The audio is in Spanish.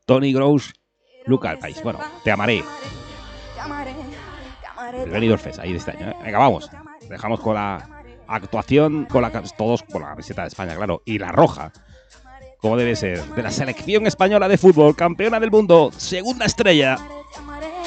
Tony Gross, Luca del País. Bueno, te amaré. El Benidorm Fest, ahí de este año. Venga, vamos. Dejamos con la actuación, todos con la camiseta de España, claro, y la roja, como debe ser, de la selección española de fútbol, campeona del mundo, segunda estrella.